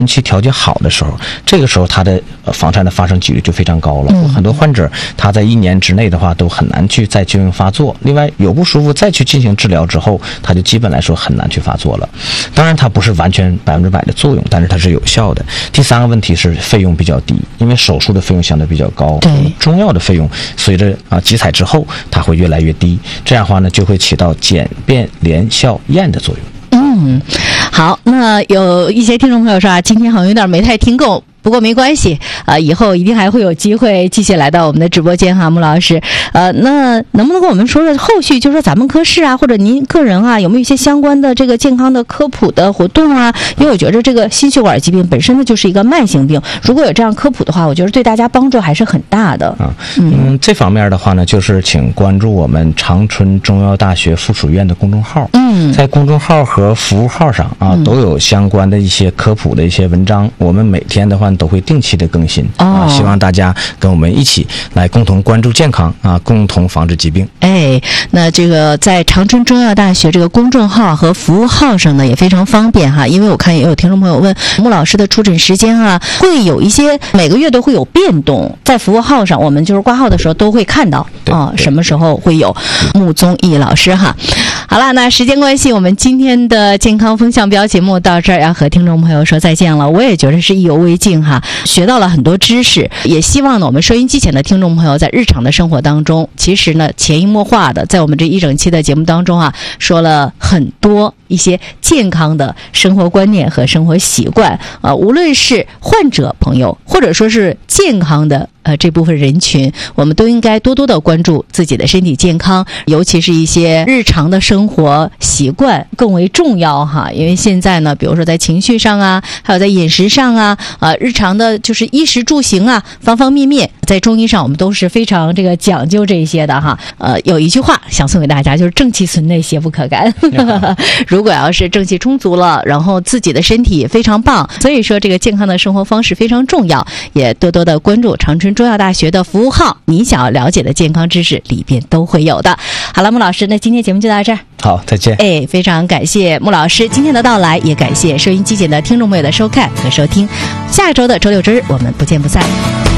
人气调节好的时候，这个时候他的房颤的发生几率就非常高了。很多患者他在1年之内的话都很难去再进行发作。另外有不舒服再去进行治疗之后，他就基本来说很难去发作了。当然它不是完全100%的作用，但是它是有效的。第3个问题是费用比较低，因为手术的费用相对比较高， 对中药的费用随着集采之后它会越来越低，这样的话呢就会起到简便连效验的作用。 好，那有一些听众朋友说今天好像有点没太听够，不过没关系以后一定还会有机会继续来到我们的直播间穆老师。那能不能跟我们说说后续，就是说咱们科室或者您个人有没有一些相关的这个健康的科普的活动因为我觉得这个心血管疾病本身呢就是一个慢性病，如果有这样科普的话，我觉得对大家帮助还是很大的。 这方面的话呢，就是请关注我们长春中药大学附属院的公众号。在公众号和服务号上都有相关的一些科普的一些文章，我们每天的话都会定期的更新希望大家跟我们一起来共同关注健康共同防治疾病。 那这个在长春中药大学这个公众号和服务号上呢也非常方便因为我看也有听众朋友问穆老师的出诊时间会有一些每个月都会有变动，在服务号上我们就是挂号的时候都会看到什么时候会有穆宗义老师好了，那时间关系，我们今天的健康风向标节目到这儿要和听众朋友说再见了。我也觉得是意犹未尽学到了很多知识，也希望呢我们收音机前的听众朋友在日常的生活当中，其实呢潜移默化的在我们这一整期的节目当中说了很多一些健康的生活观念和生活习惯无论是患者朋友或者说是健康的这部分人群，我们都应该多多的关注自己的身体健康，尤其是一些日常的生活习惯更为重要因为现在呢比如说在情绪上还有在饮食上日常的就是衣食住行方方面面，在中医上我们都是非常这个讲究这些的有一句话想送给大家，就是正气存内，邪不可干如果要是正气充足了，然后自己的身体也非常棒，所以说这个健康的生活方式非常重要，也多多的关注长春中药大学的服务号，你想要了解的健康知识里边都会有的。好了，穆老师，那今天节目就到这儿。 好，再见。 非常感谢穆老师今天的到来，也感谢收音机前的听众朋友的收看和收听。下周的周六周日我们不见不散。